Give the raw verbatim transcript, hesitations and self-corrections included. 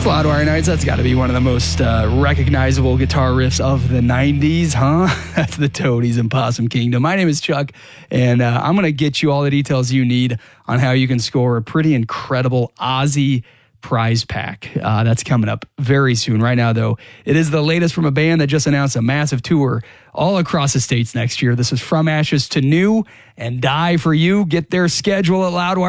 Loudwire Nights, that's got to be one of the most uh, recognizable guitar riffs of the nineties, huh? That's the Toadies and Possum Kingdom. My name is Chuck, and uh, I'm going to get you all the details you need on how you can score a pretty incredible Ozzy prize pack. Uh, that's coming up very soon. Right now, though, it is the latest from a band that just announced a massive tour all across the states next year. This is From Ashes to New and Die For You. Get their schedule at Loudwire.